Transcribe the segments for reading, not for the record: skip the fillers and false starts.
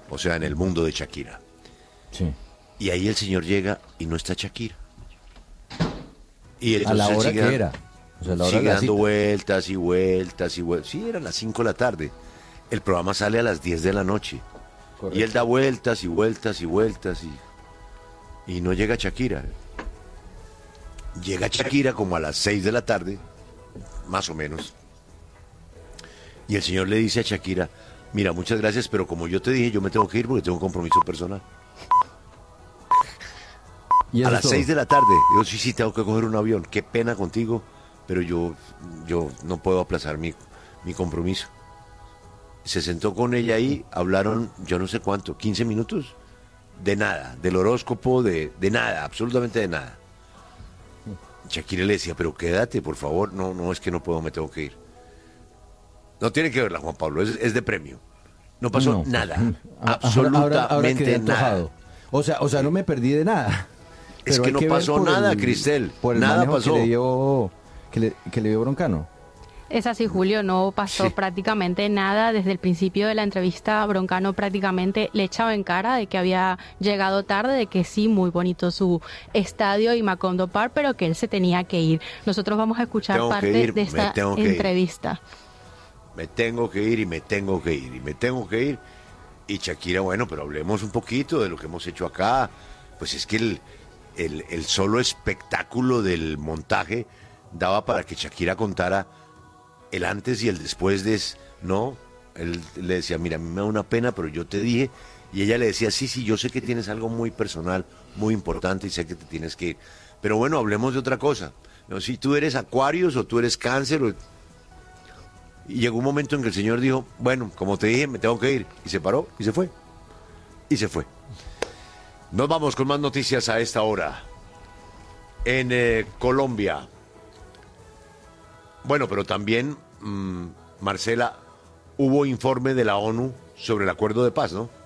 o sea, en el mundo de Shakira. Sí. Y ahí el señor llega y no está Shakira. Y A la entonces hora sigue, que era. O sea, a la hora sigue de la dando cita. vueltas y vueltas y vueltas. Sí, eran las 5 de la tarde. El programa sale a las 10 de la noche. Correcto. Y él da vueltas y vueltas y vueltas y no llega Shakira. Llega Shakira como a las 6 de la tarde, más o menos. Y el señor le dice a Shakira, mira, muchas gracias, pero como yo te dije, yo me tengo que ir porque tengo un compromiso personal. Y A eso las es todo. 6 de la tarde. Yo sí, tengo que coger un avión. Qué pena contigo, pero yo no puedo aplazar mi compromiso. Se sentó con ella ahí, hablaron yo no sé cuánto, 15 minutos, de nada, del horóscopo, de nada, absolutamente de nada. Shakira le decía, pero quédate, por favor, no, es que no puedo, me tengo que ir. No tiene que verla, Juan Pablo, es de premio. No pasó No, pues, nada, ahora absolutamente quedé nada. antojado. O sea, no me perdí de nada. Es Pero que hay no ver pasó por nada, Cristel, Por el nada manejo pasó. que le dio, que le dio Broncano. Es así, Julio, no pasó Sí. prácticamente nada. Desde el principio de la entrevista, Broncano prácticamente le echaba en cara de que había llegado tarde, de que sí, muy bonito su estadio y Macondo Park, pero que él se tenía que ir. Nosotros vamos a escuchar Tengo que parte ir, de me esta tengo que ir. entrevista. Me tengo que ir y me tengo que ir y me tengo que ir. Y Shakira, bueno, pero hablemos un poquito de lo que hemos hecho acá. Pues es que el solo espectáculo del montaje daba para que Shakira contara el antes y el después ¿no? Él le decía, mira, a mí me da una pena, pero yo te dije. Y ella le decía, sí, yo sé que tienes algo muy personal, muy importante y sé que te tienes que ir. Pero bueno, hablemos de otra cosa. No, si tú eres Acuarios o tú eres Cáncer. Y llegó un momento en que el señor dijo, bueno, como te dije, me tengo que ir. Y se paró y se fue. Y se fue. Nos vamos con más noticias a esta hora. En Colombia. Bueno, pero también, Marcela, hubo informe de la ONU sobre el acuerdo de paz, ¿no?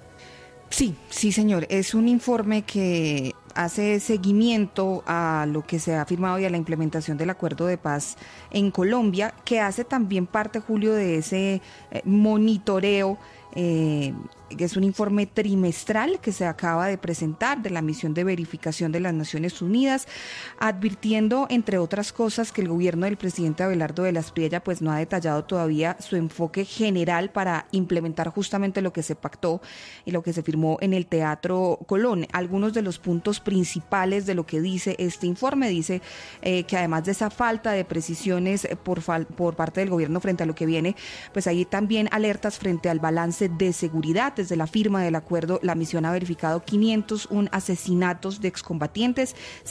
Sí, señor. Es un informe que hace seguimiento a lo que se ha firmado y a la implementación del acuerdo de paz en Colombia, que hace también parte, Julio, de ese monitoreo, que es un informe trimestral que se acaba de presentar de la misión de verificación de las Naciones Unidas, advirtiendo, entre otras cosas, que el gobierno del presidente Abelardo de la Espriella pues no ha detallado todavía su enfoque general para implementar justamente lo que se pactó y lo que se firmó en el Teatro Colón. Algunos de los puntos principales de lo que dice este informe, dice que además de esa falta de precisiones por parte del gobierno frente a lo que viene, pues hay también alertas frente al balance de seguridad. Desde la firma del acuerdo, la misión ha verificado 501 asesinatos de excombatientes,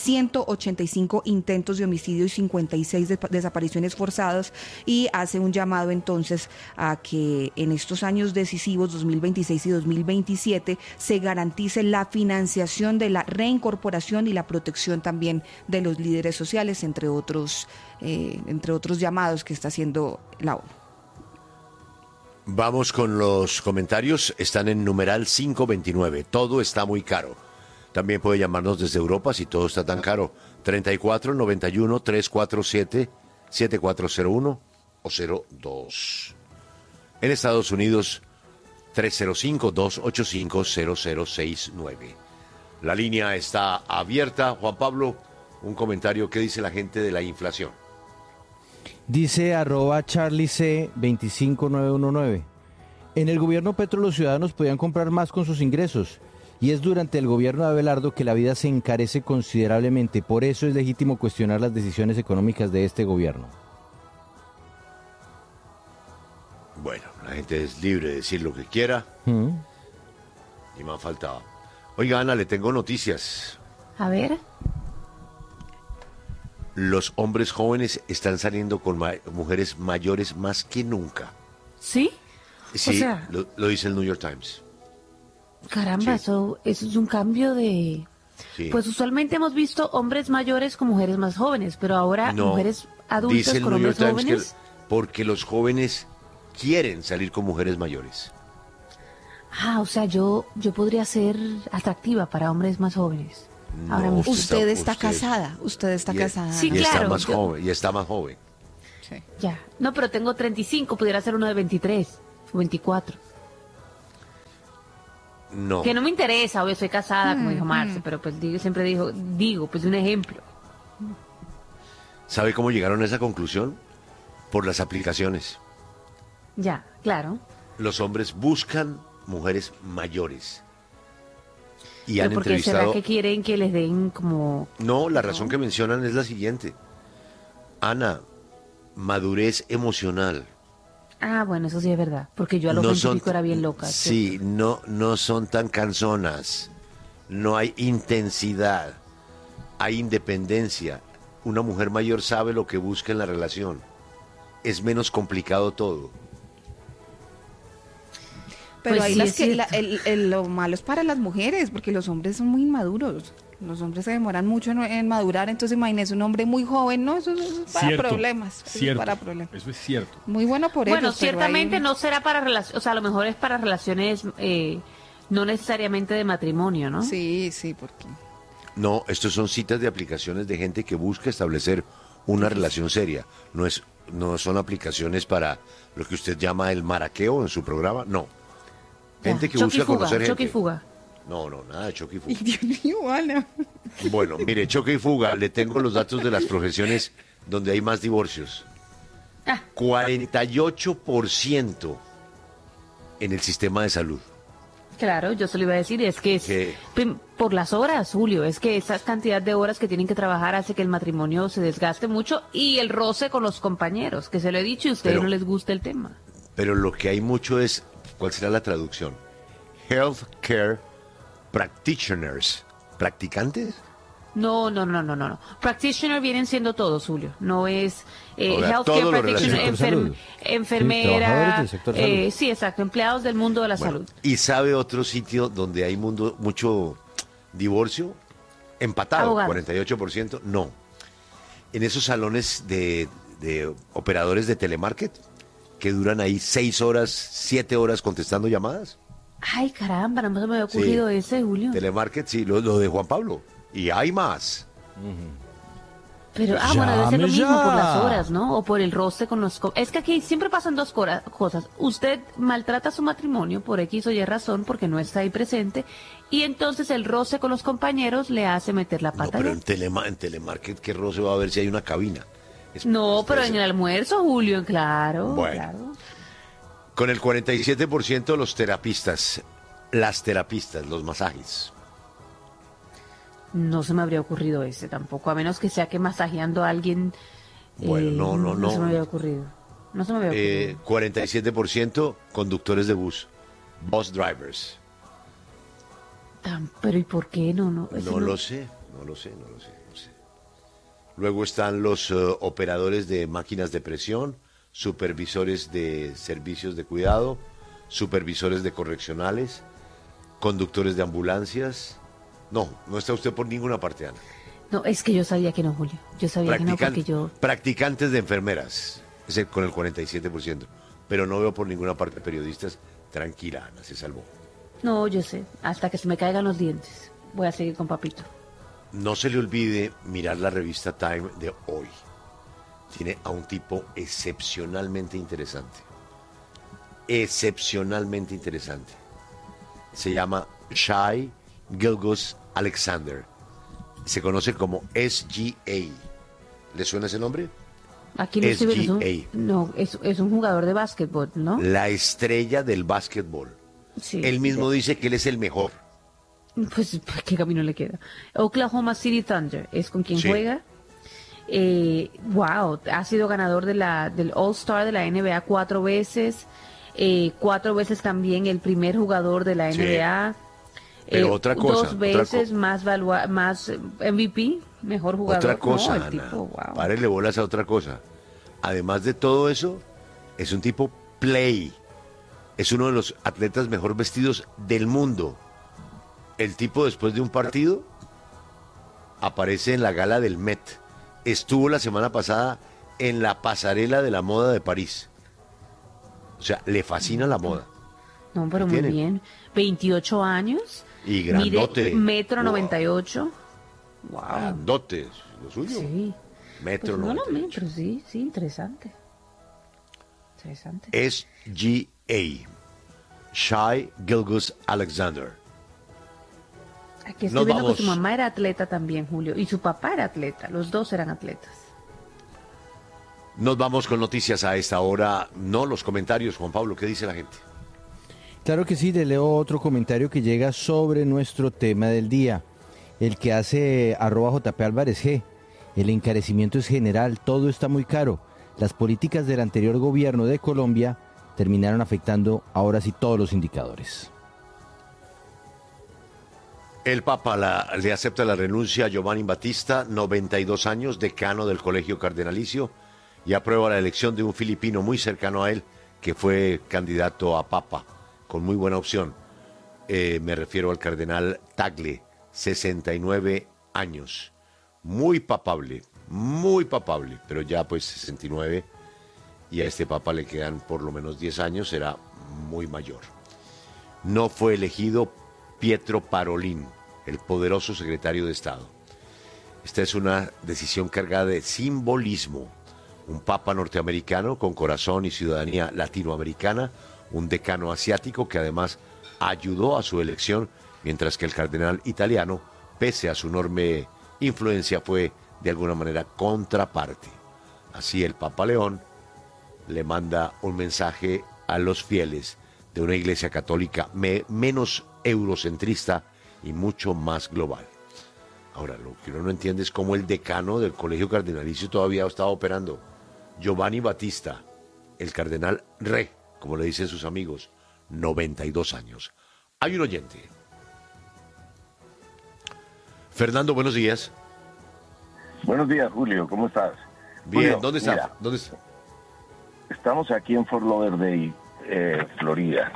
185 intentos de homicidio y 56 desapariciones forzadas, y hace un llamado entonces a que en estos años decisivos, 2026 y 2027, se garantice la financiación de la reincorporación y la protección también de los líderes sociales, entre otros llamados que está haciendo la ONU. Vamos con los comentarios. Están en numeral 529. Todo está muy caro. También puede llamarnos desde Europa si todo está tan caro. 34 91 347 7401 o 02. En Estados Unidos, 305-285-0069. La línea está abierta. Juan Pablo, un comentario. ¿Qué dice la gente de la inflación? Dice @CharlieC25919. En el gobierno Petro los ciudadanos podían comprar más con sus ingresos. Y es durante el gobierno de Abelardo que la vida se encarece considerablemente. Por eso es legítimo cuestionar las decisiones económicas de este gobierno. Bueno, la gente es libre de decir lo que quiera. Y más faltaba. Oiga, Ana, le tengo noticias. A ver. Los hombres jóvenes están saliendo con mujeres mayores más que nunca. ¿Sí? Sí, O sea, lo dice el New York Times. caramba, Sí. eso es un cambio de... Sí. Pues usualmente hemos visto hombres mayores con mujeres más jóvenes, pero ahora No, mujeres dice adultas el con New York hombres Times jóvenes. porque los jóvenes quieren salir con mujeres mayores. O sea, yo podría ser atractiva para hombres más jóvenes. Ahora No, mismo. Usted está casada. Sí, y está claro, más yo- joven, y está más joven. Sí. Ya. No, pero tengo 35, pudiera ser uno de 23 o 24. No. Que no me interesa, obvio, soy casada, como dijo Marce, pero pues siempre digo, pues un ejemplo. ¿Sabe cómo llegaron a esa conclusión? Por las aplicaciones. Ya, claro. Los hombres buscan mujeres mayores. Y Pero han ¿por qué será entrevistado... que quieren que les den como...? No, la razón que mencionan es la siguiente. Ana, madurez emocional. Ah, bueno, eso sí es verdad, porque yo a los No 20 y son- pico era bien loca. Sí, no son tan canzonas. No hay intensidad. Hay independencia. Una mujer mayor sabe lo que busca en la relación. Es menos complicado todo. Pero Pues ahí sí, las es que, cierto. lo malo es para las mujeres, porque los hombres son muy inmaduros. Los hombres se demoran mucho en madurar, entonces imagínese un hombre muy joven, ¿no? Eso es para Cierto, problemas. Eso es cierto, para problemas. eso es cierto. Muy bueno por Bueno, ellos. pero ciertamente ahí- no será para relaciones, o sea, a lo mejor es para relaciones no necesariamente de matrimonio, ¿no? Sí, sí, porque... No, estos son citas de aplicaciones de gente que busca establecer una relación seria. No son aplicaciones para lo que usted llama el maraqueo en su programa. No. Gente que Choque y busca fuga, conocer gente. choque y fuga. No, nada de choque y Y fuga. Dios mío, Ana. Bueno, mire, choque y fuga, le tengo los datos de las profesiones donde hay más divorcios. Ah. 48% en el sistema de salud. Claro, yo se lo iba a decir, es que es ¿Qué? por las horas, Julio, es que esa cantidad de horas que tienen que trabajar hace que el matrimonio se desgaste mucho y el roce con los compañeros, que se lo he dicho y a ustedes Pero- no les gusta el tema. Pero lo que hay mucho es, ¿cuál será la traducción? Healthcare practitioners. ¿Practicantes? No. Practitioner vienen siendo todos, Julio. No es O sea, healthcare todo lo practitioner, relacionado. Sector salud. enfermera. Sí, trabajadores del sector salud. Sí, exacto, empleados del mundo de la Bueno, salud. ¿y sabe otro sitio donde hay mucho divorcio? Empatado, Abogado. 48%. No. En esos salones de operadores de telemarket que duran ahí 6 horas, 7 horas contestando llamadas. Ay, caramba, no se me había ocurrido Sí. ese, Julio. Telemarket, sí, lo de Juan Pablo. Y hay más. Pero, bueno, debe ser lo Llame mismo ya. por las horas, ¿no? O por el roce con los... Es que aquí siempre pasan dos cosas. Usted maltrata su matrimonio por X o Y razón, porque no está ahí presente, y entonces el roce con los compañeros le hace meter la No, pata. pero allá. en telemarket, ¿qué roce va a ver si hay una cabina? No, pero en Espérese. el almuerzo, Julio, claro. Bueno. Claro. Con el 47% los terapistas, las terapistas, los masajes. No se me habría ocurrido ese tampoco, a menos que sea que masajeando a alguien... Bueno, no. No se me había ocurrido. No se me había ocurrido. 47% conductores de bus, bus drivers. Pero ¿y por qué no? Ese No lo sé. Luego están los operadores de máquinas de presión, supervisores de servicios de cuidado, supervisores de correccionales, conductores de ambulancias. No está usted por ninguna parte, Ana. No, es que yo sabía que no, Julio. Yo sabía que no porque yo... Practicantes de enfermeras, con el 47%. Pero no veo por ninguna parte periodistas. Tranquila, Ana, se salvó. No, yo sé. Hasta que se me caigan los dientes. Voy a seguir con Papito. No se le olvide mirar la revista Time de hoy. Tiene a un tipo excepcionalmente interesante. Excepcionalmente interesante. Se llama Shai Gilgeous Alexander. Se conoce como SGA. ¿Le suena ese nombre? Aquí no estoy viendo. SGA. No, es un jugador de básquetbol, ¿no? La estrella del básquetbol. Sí. Él mismo dice que él es el mejor. Pues, ¿qué camino le queda? Oklahoma City Thunder es con quien Sí. juega. Wow, ha sido ganador del All-Star de la NBA 4 veces. 4 veces también el primer jugador de la Sí. NBA. Pero otra cosa, 2 veces más MVP, mejor jugador. Otra cosa, No, el Ana. tipo, wow. Párele bolas a otra cosa. Además de todo eso, es un tipo play. Es uno de los atletas mejor vestidos del mundo. El tipo, después de un partido, aparece en la gala del Met. Estuvo la semana pasada en la pasarela de la moda de París. O sea, le fascina la moda. No, pero ¿Qué muy tiene? bien. 28 años. Y grandote. Mide metro Wow. 98. Wow. Grandotes, lo suyo. Sí. Metro Pues no, 98. pero sí, interesante. Interesante. SGA. Shai Gilgeous-Alexander. Aquí estoy Nos viendo vamos. que su mamá era atleta también, Julio, y su papá era atleta. Los dos eran atletas. Nos vamos con noticias a esta hora. No los comentarios, Juan Pablo, ¿qué dice la gente? Claro que sí, le leo otro comentario que llega sobre nuestro tema del día. El que hace @JP Álvarez G. El encarecimiento es general, todo está muy caro. Las políticas del anterior gobierno de Colombia terminaron afectando ahora sí todos los indicadores. El Papa le acepta la renuncia a Giovanni Battista, 92 años, decano del Colegio Cardenalicio, y aprueba la elección de un filipino muy cercano a él, que fue candidato a Papa, con muy buena opción. Me refiero al cardenal Tagle, 69 años. Muy papable, pero ya pues 69, y a este Papa le quedan por lo menos 10 años, será muy mayor. No fue elegido Pietro Parolin, el poderoso secretario de Estado. Esta es una decisión cargada de simbolismo. Un papa norteamericano con corazón y ciudadanía latinoamericana, un decano asiático que además ayudó a su elección, mientras que el cardenal italiano, pese a su enorme influencia, fue de alguna manera contraparte. Así el Papa León le manda un mensaje a los fieles de una iglesia católica menos eurocentrista y mucho más global. Ahora, lo que uno no entiende es cómo el decano del Colegio Cardenalicio todavía estaba operando. Giovanni Battista, el cardenal Re, como le dicen sus amigos, 92 años. Hay un oyente. Fernando, buenos días. Buenos días, Julio, ¿cómo estás? Bien, Julio, ¿dónde está? mira, ¿Dónde está? estamos aquí en Fort Lauderdale, Florida.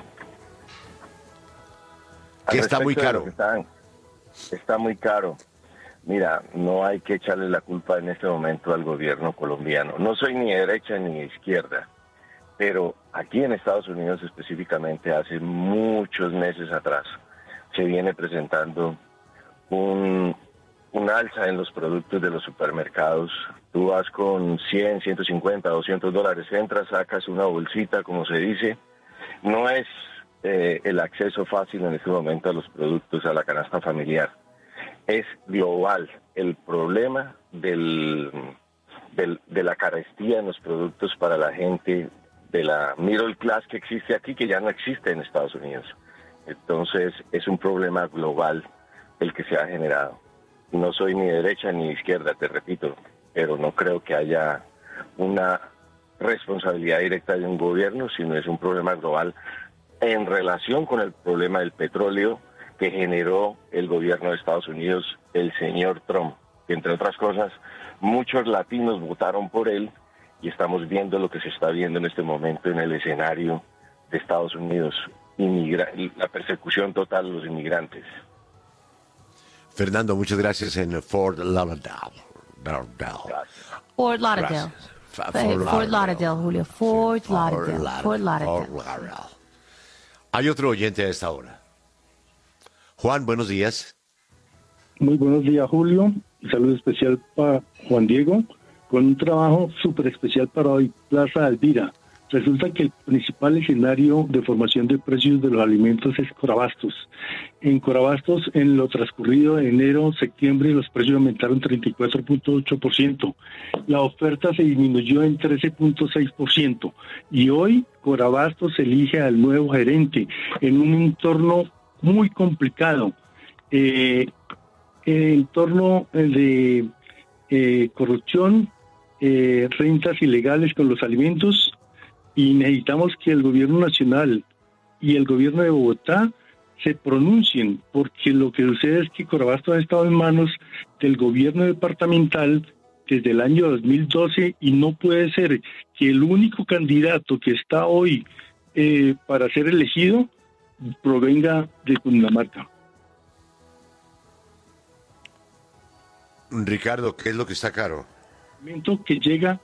Que Al está muy respecto de caro. lo que está muy caro. Mira, no hay que echarle la culpa en este momento al gobierno colombiano. No soy ni de derecha ni de izquierda, pero aquí en Estados Unidos específicamente, hace muchos meses atrás, se viene presentando un alza en los productos de los supermercados. Tú vas con 100, 150, 200 dólares, entras, sacas una bolsita, como se dice. No es el acceso fácil en este momento a los productos, a la canasta familiar. Es global el problema de la carestía en los productos para la gente de la middle class que existe aquí, que ya no existe en Estados Unidos. Entonces es un problema global el que se ha generado. No soy ni de derecha ni de izquierda, te repito, pero no creo que haya una responsabilidad directa de un gobierno, sino es un problema global en relación con el problema del petróleo que generó el gobierno de Estados Unidos, el señor Trump, que entre otras cosas muchos latinos votaron por él, y estamos viendo lo que se está viendo en este momento en el escenario de Estados Unidos, la persecución total de los inmigrantes. Fernando, muchas gracias en Fort Lauderdale. Fort Lauderdale. Fort Lauderdale, Julio. Fort Lauderdale. Hay otro oyente a esta hora. Juan, buenos días. Muy buenos días, Julio. Un saludo especial para Juan Diego, con un trabajo súper especial para hoy, Plaza Alvira. Resulta que el principal escenario de formación de precios de los alimentos es Corabastos. En Corabastos, en lo transcurrido de enero, septiembre, los precios aumentaron 34.8%. La oferta se disminuyó en 13.6%. Y hoy, Corabastos elige al nuevo gerente en un entorno muy complicado. Entorno de corrupción, rentas ilegales con los alimentos, y necesitamos que el gobierno nacional y el gobierno de Bogotá se pronuncien, porque lo que sucede es que Corabastos ha estado en manos del gobierno departamental desde el año 2012 y no puede ser que el único candidato que está hoy para ser elegido provenga de Cundinamarca. Ricardo, ¿qué es lo que está caro? Que llega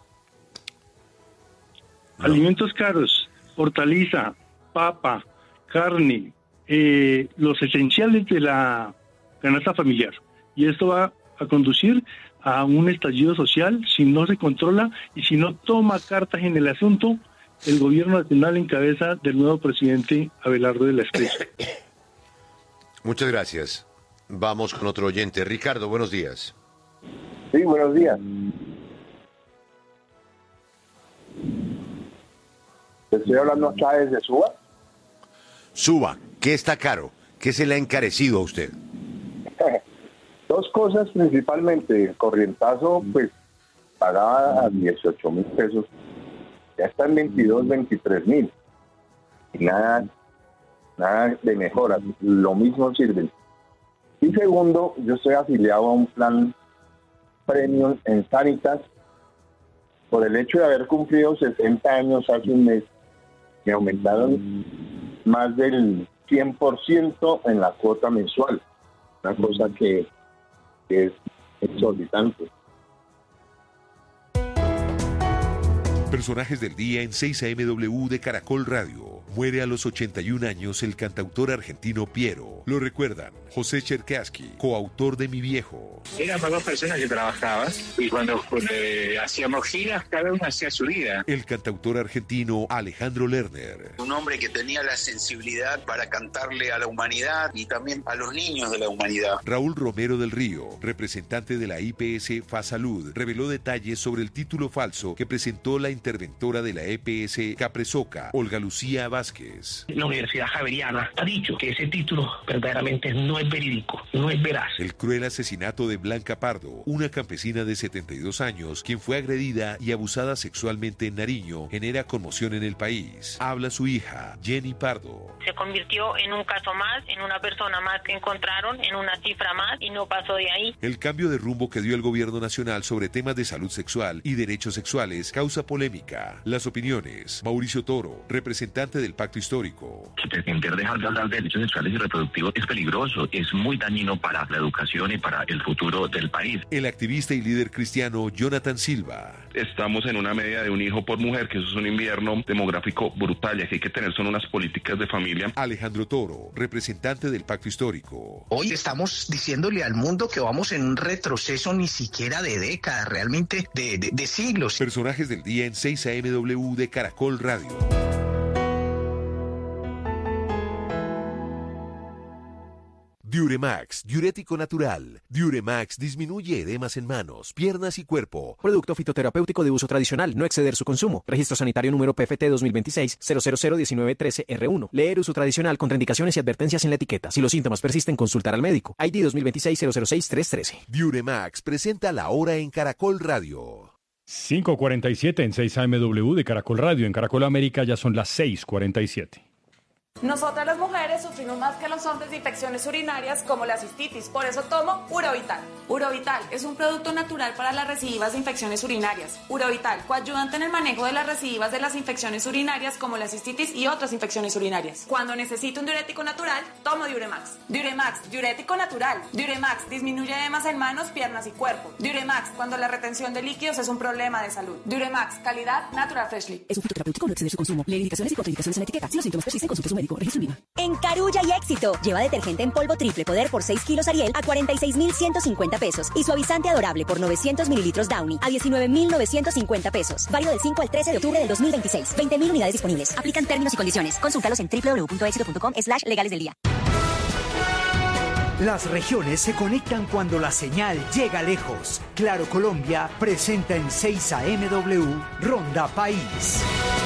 alimentos caros, hortaliza, papa, carne, los esenciales de la canasta familiar. Y esto va a conducir a un estallido social si no se controla y si no toma cartas en el asunto el gobierno nacional en cabeza del nuevo presidente Abelardo de la Espriella. Muchas gracias. Vamos con otro oyente. Ricardo, buenos días. Sí, buenos días. Estoy hablando acá desde Suba. Suba, ¿qué está caro? ¿Qué se le ha encarecido a usted? Dos cosas principalmente. El corrientazo, pues, pagaba a 18.000 pesos. Ya está en 22, 23.000. Y nada de mejora. Lo mismo sirve. Y segundo, yo estoy afiliado a un plan premium en Sanitas. Por el hecho de haber cumplido 60 años hace un mes, me aumentaron más del 100% en la cuota mensual. Una cosa que es exorbitante. Personajes del día en 6am de Caracol Radio. Muere a los 81 años el cantautor argentino Piero. Lo recuerdan José Cherkassky, coautor de Mi Viejo. Éramos dos personas que trabajaban y cuando hacíamos giras, cada uno hacía su vida. El cantautor argentino Alejandro Lerner. Un hombre que tenía la sensibilidad para cantarle a la humanidad y también a los niños de la humanidad. Raúl Romero del Río, representante de la IPS FASalud, reveló detalles sobre el título falso que presentó la interventora de la EPS Capresoca, Olga Lucía Vázquez. La Universidad Javeriana ha dicho que ese título verdaderamente no es verídico, no es veraz. El cruel asesinato de Blanca Pardo, una campesina de 72 años, quien fue agredida y abusada sexualmente en Nariño, genera conmoción en el país. Habla su hija, Jenny Pardo. Se convirtió en un caso más, en una persona más que encontraron, en una cifra más y no pasó de ahí. El cambio de rumbo que dio el gobierno nacional sobre temas de salud sexual y derechos sexuales causa polémica. Las opiniones. Mauricio Toro, representante del Pacto Histórico. Pretender dejar de hablar de derechos sexuales y reproductivos es peligroso, es muy dañino para la educación y para el futuro del país. El activista y líder cristiano Jonathan Silva. Estamos en una media de un hijo por mujer, que eso es un invierno demográfico brutal, y aquí hay que tener son unas políticas de familia. Alejandro Toro, representante del Pacto Histórico. Hoy estamos diciéndole al mundo que vamos en un retroceso ni siquiera de décadas, realmente de siglos. Personajes del día en 6am de Caracol Radio. Diuremax, diurético natural. Diuremax disminuye edemas en manos, piernas y cuerpo. Producto fitoterapéutico de uso tradicional, no exceder su consumo. Registro sanitario número PFT 2026-0001913-R1. Leer uso tradicional, contraindicaciones y advertencias en la etiqueta. Si los síntomas persisten, consultar al médico. ID 2026-006-313. Diuremax presenta La Hora en Caracol Radio. 5:47 en 6am de Caracol Radio. En Caracol América ya son las 6:47. Nosotras las mujeres sufrimos más que los hombres de infecciones urinarias como la cistitis, por eso tomo Urovital. Urovital es un producto natural para las recidivas de infecciones urinarias. Urovital, coayudante en el manejo de las recidivas de las infecciones urinarias como la cistitis y otras infecciones urinarias. Cuando necesito un diurético natural, tomo Diuremax. Diuremax, diurético natural. Diuremax disminuye edemas en manos, piernas y cuerpo. Diuremax, cuando la retención de líquidos es un problema de salud. Diuremax, calidad Natural Freshly. Es un fitoterapéutico, no exceder su consumo. Lee indicaciones y contraindicaciones en la etiqueta. Si los síntomas persisten, consulte a su médico. En Carulla y Éxito, lleva detergente en polvo triple poder por 6 kilos Ariel a 46.150 pesos y suavizante adorable por 900 mililitros Downy a 19.950 pesos. Válido del 5 al 13 de octubre del 2026. 20.000 unidades disponibles. Aplican términos y condiciones. Consúltalos en www.exito.com/legales del día. Las regiones se conectan cuando la señal llega lejos. Claro Colombia presenta en 6am Ronda País.